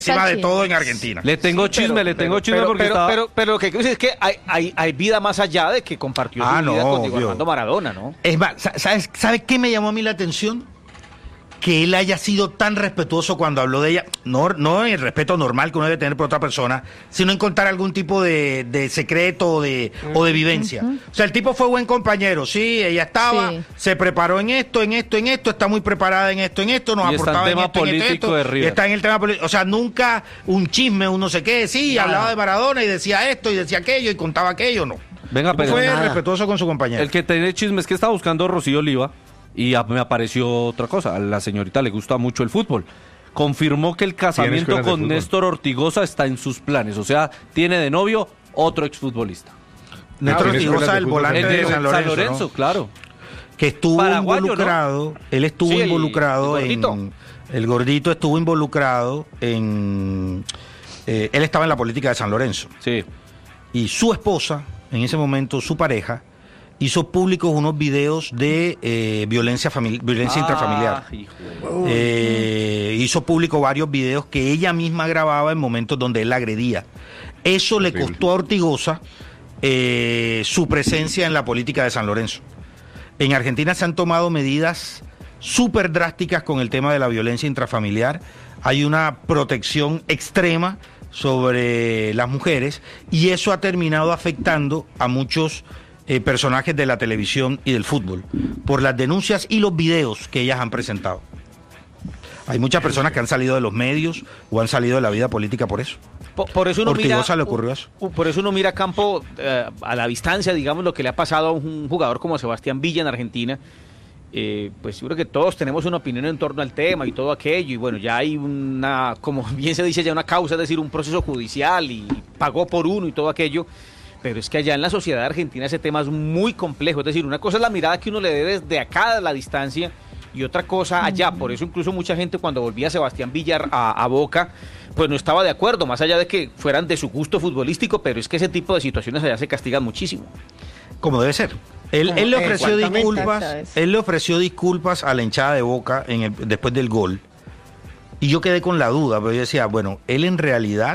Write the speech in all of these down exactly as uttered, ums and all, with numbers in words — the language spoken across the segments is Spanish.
encima de todo en Argentina. Le tengo Sí, chisme, pero, le tengo pero, chisme pero, porque pero, estaba... pero, pero lo que quiero decir es que hay, hay, hay vida más allá de que compartió Ah, su no, vida con Diego obvio. Armando Maradona, ¿no? Es más, ¿sabes, ¿sabes qué me llamó a mí la atención? Que él haya sido tan respetuoso cuando habló de ella, no, no en el respeto normal que uno debe tener por otra persona, sino en contar algún tipo de, de secreto o de, uh-huh. o de vivencia. Uh-huh. O sea, el tipo fue buen compañero, sí, ella estaba, sí. se preparó en esto, en esto, en esto, está muy preparada en esto, en esto, nos y aportaba está en, en esto, político en esto, de esto, River. y está en el tema político. O sea, nunca un chisme, un no sé qué, sí, nada. Hablaba de Maradona y decía esto y decía aquello y contaba aquello, no. Venga, pero fue nada. respetuoso con su compañero. El que tiene chisme es que estaba buscando Rocío Oliva y a, me apareció otra cosa. A la señorita le gusta mucho el fútbol. Confirmó que el casamiento con Néstor Ortigosa está en sus planes. O sea, tiene de novio otro exfutbolista. Néstor Ortigosa, el volante de, de San Lorenzo, San Lorenzo, ¿no? Claro. Que estuvo Paraguayo, involucrado, ¿no? Él estuvo sí, involucrado el, el en... Gordito. El gordito estuvo involucrado en... Eh, él estaba en la política de San Lorenzo. Sí. Y su esposa, en ese momento, su pareja, hizo públicos unos videos de eh, violencia famili- violencia ah, intrafamiliar. Eh, hizo público varios videos que ella misma grababa en momentos donde él la agredía. Eso le costó a Ortigosa eh, su presencia en la política de San Lorenzo. En Argentina se han tomado medidas súper drásticas con el tema de la violencia intrafamiliar. Hay una protección extrema sobre las mujeres y eso ha terminado afectando a muchos Eh, personajes de la televisión y del fútbol por las denuncias y los videos que ellas han presentado. Hay muchas personas que han salido de los medios o han salido de la vida política por eso. Por, por eso uno Ortigosa mira, le ocurrió eso. Por eso uno mira a campo eh, a la distancia, digamos, lo que le ha pasado a un jugador como Sebastián Villa en Argentina. Eh, pues seguro que todos tenemos una opinión en torno al tema y todo aquello, y bueno, ya hay una, como bien se dice, ya una causa, es decir, un proceso judicial y pagó por uno y todo aquello. Pero es que allá en la sociedad argentina ese tema es muy complejo. Es decir, una cosa es la mirada que uno le dé desde acá a la distancia y otra cosa allá. Por eso incluso mucha gente cuando volvía Sebastián Villar a, a Boca, pues no estaba de acuerdo, más allá de que fueran de su gusto futbolístico, pero es que ese tipo de situaciones allá se castigan muchísimo. Como debe ser. Él, él le ofreció disculpas, él le ofreció disculpas a la hinchada de Boca en el, después del gol. Y yo quedé con la duda, pero yo decía, bueno, él en realidad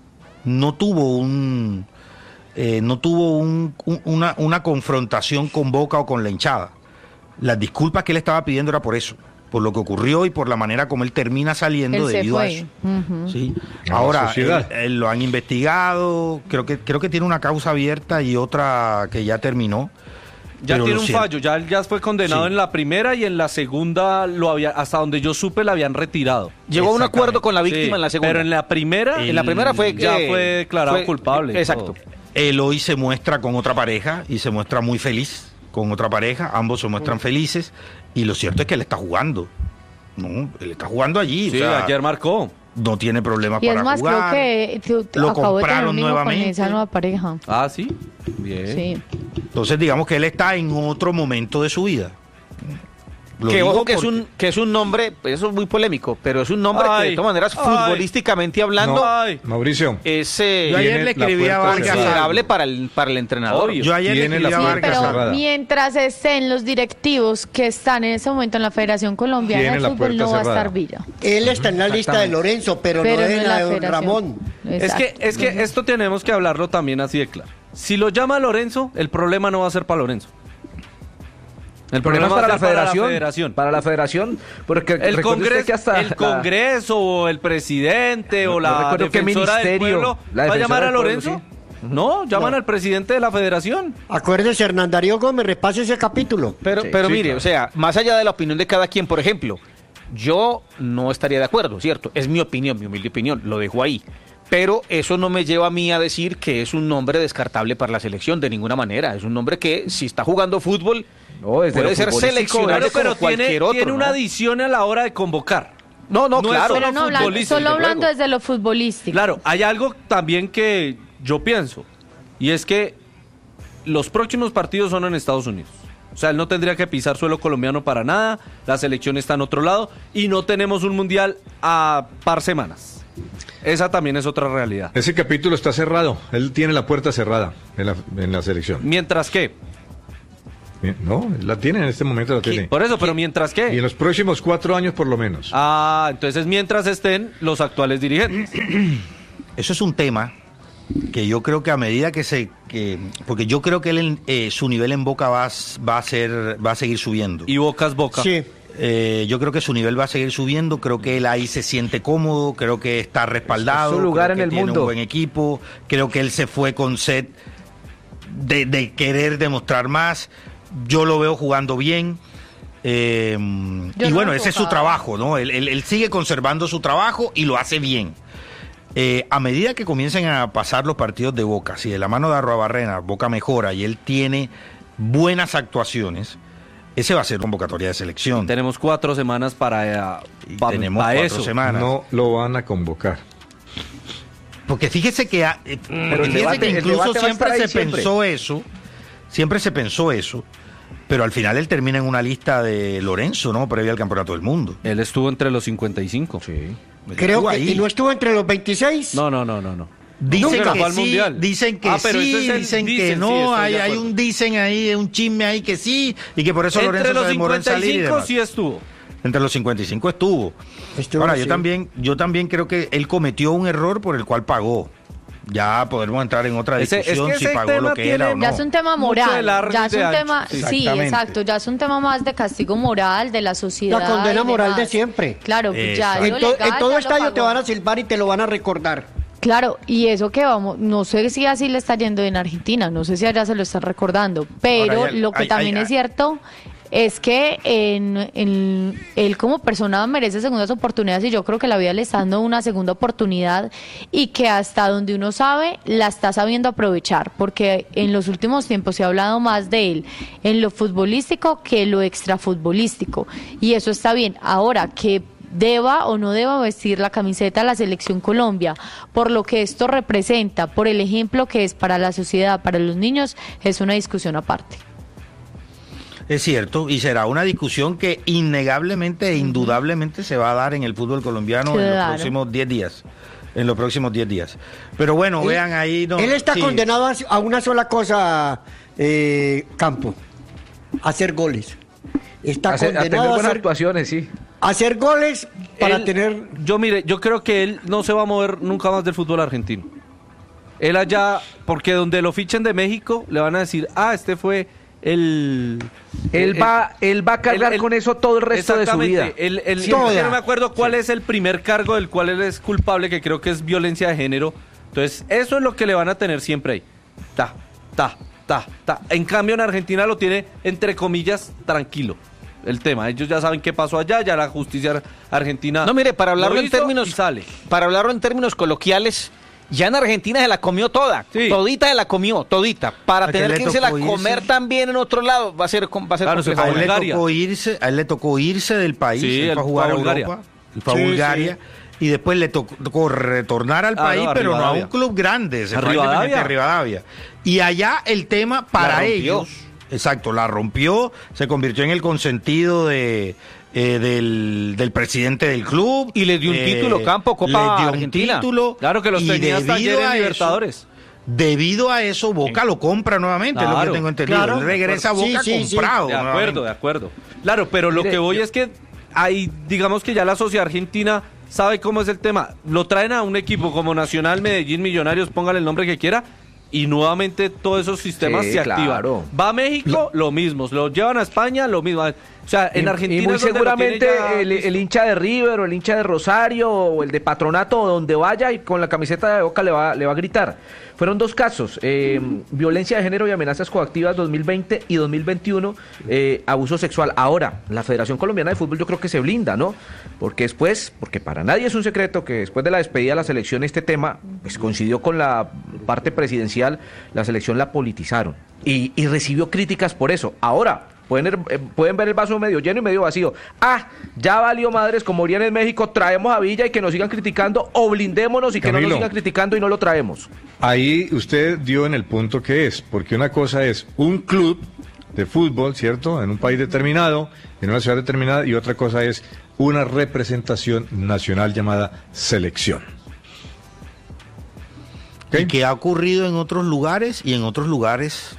no tuvo un... Eh, no tuvo un, un, una, una confrontación con Boca o con la hinchada. Las disculpas que él estaba pidiendo era por eso, por lo que ocurrió y por la manera como él termina saliendo él debido a eso. Uh-huh. ¿Sí? Ahora, él, él lo han investigado, creo que, creo que tiene una causa abierta y otra que ya terminó. Ya tiene un fallo, ya, ya fue condenado sí. en la primera y en la segunda, lo había, hasta donde yo supe, la habían retirado. Llegó a un acuerdo con la víctima sí, en la segunda. Pero en la primera, el, en la primera fue ya eh, fue declarado fue, culpable. Exacto. Él hoy se muestra con otra pareja y se muestra muy feliz con otra pareja, ambos se muestran felices y lo cierto es que él está jugando, ¿no? Él está jugando allí. Sí, o sea, ayer marcó. No tiene problemas y para es más, jugar. Creo que te, lo acabó compraron de nuevamente. Con esa nueva pareja. Ah, sí. Bien. Sí. Entonces digamos que él está en otro momento de su vida. Lo que ojo que, porque... es un, que es un nombre, eso es muy polémico, pero es un nombre ay, que de todas maneras, ay, futbolísticamente hablando, no, Mauricio, es, eh, yo ayer le escribí a Vargas considerable para el, para el entrenador. Obvio. Yo ayer tiene le escribí la a Vargas pero cerrada. Mientras estén los directivos que están en ese momento en la Federación Colombiana tiene de Fútbol, no va a estar Villa. Él está en la lista de Lorenzo, pero, pero no en la de Ramón. Exacto. Es que, es que esto tenemos que hablarlo también así de claro. Si lo llama Lorenzo, el problema no va a ser para Lorenzo. El problema es para la, para federación, la federación. Para la federación, porque el Congreso, que hasta el Congreso la... o el presidente no, o la no defensora del pueblo la va a llamar a Lorenzo. Pueblo, ¿sí? No, llaman no. al presidente de la federación. Acuérdese, Hernán Darío Gómez, repase ese capítulo. Pero, sí, pero sí, mire, claro. o sea, más allá de la opinión de cada quien, por ejemplo, yo no estaría de acuerdo, ¿cierto? Es mi opinión, mi humilde opinión, lo dejo ahí. Pero eso no me lleva a mí a decir que es un nombre descartable para la selección, de ninguna manera. Es un nombre que, si está jugando fútbol, no, puede ser seleccionado pero como cualquier tiene, otro. Tiene una ¿no? adición a la hora de convocar. No, no, no claro. Pero no, hablando, solo hablando desde lo futbolístico. Claro, hay algo también que yo pienso, y es que los próximos partidos son en Estados Unidos. O sea, él no tendría que pisar suelo colombiano para nada, la selección está en otro lado, y no tenemos un mundial a par semanas. Esa también es otra realidad. Ese capítulo está cerrado. Él tiene la puerta cerrada en la, en la selección. Mientras que No, la tiene en este momento, la tiene. Por eso, pero mientras qué. Y en los próximos cuatro años por lo menos. Ah, entonces mientras estén los actuales dirigentes. Eso es un tema que yo creo que a medida que se... que porque yo creo que él, eh, su nivel en Boca va, va, a ser, va a seguir subiendo. Y Boca es Boca. Sí. Eh, yo creo que su nivel va a seguir subiendo, creo que él ahí se siente cómodo, creo que está respaldado, es su lugar creo en que el tiene mundo. un buen equipo, creo que él se fue con sed de, de querer demostrar más. Yo lo veo jugando bien. Eh, y no bueno, me ese es su enfocaba. trabajo, ¿no? Él, él, él sigue conservando su trabajo y lo hace bien. Eh, a medida que comiencen a pasar los partidos de Boca, si de la mano de Arruabarrena Boca mejora y él tiene buenas actuaciones, ese va a ser convocatoria de selección. Tenemos cuatro semanas para, Y pa- tenemos pa cuatro eso. semanas. No lo van a convocar. Porque fíjese que, ah, eh, Pero el fíjese debate- que el incluso debate va a siempre estar se ahí siempre. pensó eso, siempre se pensó eso, pero al final él termina en una lista de Lorenzo, ¿no? Previa al Campeonato del Mundo. Él estuvo entre los cincuenta y cinco. Sí. Creo Estuvo que ahí. y no estuvo entre los veintiséis. No, no, no, no, no. Dicen Nunca que fue al sí, Mundial. dicen que Ah, pero sí, ese es el dicen que dicen, sí, no, estoy hay, de hay acuerdo. un dicen ahí, un chisme ahí que sí, y que por eso Entre Lorenzo los se demoró en salir y cincuenta y cinco demás. sí estuvo. Entre los cincuenta y cinco estuvo. Estuvo, Ahora, yo sí. también, yo también creo que él cometió un error por el cual pagó. Ya podemos entrar en otra Ese- es discusión que si ese pagó tema lo que tiene- era o no. Ya es un tema Mucho de moral, largo ya y es de un ancho, tema, sí. sí, Exactamente. exacto, ya es un tema más de castigo moral de la sociedad. La condena y moral demás. de siempre. Claro, pues ya Exacto. lo En, to- legal en todo ya lo estadio te pagó. van a silbar y te lo van a recordar. Claro, y eso que vamos, no sé si así le está yendo en Argentina, no sé si allá se lo están recordando, pero Ahora, ya- lo que ay, también ay, es ay. cierto es que en, en- él como persona merece segundas oportunidades y yo creo que la vida le está dando una segunda oportunidad y que hasta donde uno sabe la está sabiendo aprovechar, porque en los últimos tiempos se ha hablado más de él en lo futbolístico que en lo extrafutbolístico y eso está bien. Ahora que deba o no deba vestir la camiseta de la Selección Colombia, por lo que esto representa, por el ejemplo que es para la sociedad, para los niños, es una discusión aparte. Es cierto, y será una discusión que innegablemente e indudablemente se va a dar en el fútbol colombiano en los Claro. próximos diez días. En los próximos diez días. Pero bueno, Él- vean ahí. No, Él está sí. condenado a, a una sola cosa, eh, Campo, a hacer goles. Está Hace- a tener condenado a buenas hacer, actuaciones, sí. a hacer goles para Él- tener... Yo mire, yo creo que él no se va a mover nunca más del fútbol argentino. Él allá, porque donde lo fichen de México, le van a decir, ah, este fue el... Él el- va, él va a cargar el- el- con eso todo el resto de su vida. Exactamente. El, el- Toda. yo no me acuerdo cuál es el primer cargo del cual él es culpable, que creo que es violencia de género. Entonces, eso es lo que le van a tener siempre ahí. Ta, ta, ta, ta. En cambio, en Argentina lo tiene, entre comillas, tranquilo. El tema, ellos ya saben qué pasó allá, ya la justicia argentina. No, mire, para hablarlo lo en hizo términos y sale. para hablarlo en términos coloquiales, ya en Argentina se la comió toda, Sí. todita se la comió, todita. Para ¿A qué tener le que irse a tocó comer irse? también en otro lado va a ser com- va a ser Claro, se complejo. A él, le Bulgaria. tocó irse, a él le tocó irse del país, Sí, él él fue a jugar fue a a Bulgaria. Europa, él fue a Sí, Bulgaria, y después le tocó, tocó retornar al Ah, país, no, a pero no a Rivadavia. un club grande, se A fue a Rivadavia. Independiente Rivadavia. Y allá el tema para rompió. ellos, exacto, la rompió, se convirtió en el consentido de... eh, del, del presidente del club. Y le dio un eh, título, Campo, Copa le dio Argentina. un título. Claro que los y tenía hasta ayer debido en a eso- Libertadores. Debido a eso, Boca lo compra nuevamente, es lo Claro, que tengo entendido. claro. Él regresa a Sí, Boca sí, sí. comprado. De acuerdo, nuevamente. de acuerdo. Claro, pero lo Mire, que voy yo- es que ahí, digamos que ya la sociedad argentina sabe cómo es el tema. Lo traen a un equipo como Nacional, Medellín, Millonarios, póngale el nombre que quiera, y nuevamente todos esos sistemas Sí, se claro. activan. Va a México, lo mismo. Lo llevan a España, lo mismo. O sea, en Y- Argentina y muy es donde lo seguramente tiene ya el, listo. el hincha de River o el hincha de Rosario o el de Patronato o donde vaya y con la camiseta de Boca le va, le va a gritar. Fueron dos casos, eh, violencia de género y amenazas coactivas dos mil veinte y dos mil veintiuno, eh, abuso sexual. Ahora, la Federación Colombiana de Fútbol yo creo que se blinda, ¿no? Porque después, porque para nadie es un secreto que después de la despedida de la selección este tema, pues coincidió con la parte presidencial, la selección la politizaron y, y recibió críticas por eso. Ahora, Pueden, eh, pueden ver el vaso medio lleno y medio vacío. Ah, ya valió madres, como dirían en México, traemos a Villa y que nos sigan criticando, o blindémonos y que no Camilo. nos sigan criticando y no lo traemos. Ahí usted dio en el punto que es, porque una cosa es un club de fútbol, ¿cierto? En un país determinado, en una ciudad determinada, y otra cosa es una representación nacional llamada selección. ¿Ok? Y que ha ocurrido en otros lugares y en otros lugares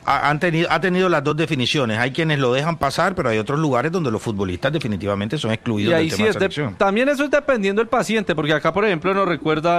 ha, han tenido, ha tenido las dos definiciones. Hay quienes lo dejan pasar, pero hay otros lugares donde los futbolistas definitivamente son excluidos y ahí del sí tema es de de, selección. también eso es dependiendo del paciente, porque acá, por ejemplo, nos recuerda